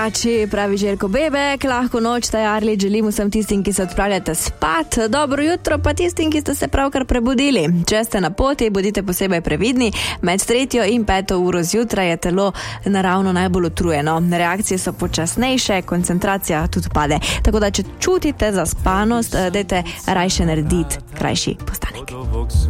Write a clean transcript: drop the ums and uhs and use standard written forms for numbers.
drugače, pravi Željko Bebek. Lahko noč, Tajarli, želim vsem tistim, ki se odpravljate spat. Dobro jutro pa tistim, ki ste se pravkar prebudili. Če ste na poti, bodite posebej previdni. Med 3. in 5. uro zjutraj je telo naravno najbolj utrujeno. Reakcije so počasnejše, koncentracija tudi pade. Tako da, če čutite zaspanost, dajte rajše narediti krajši postanek.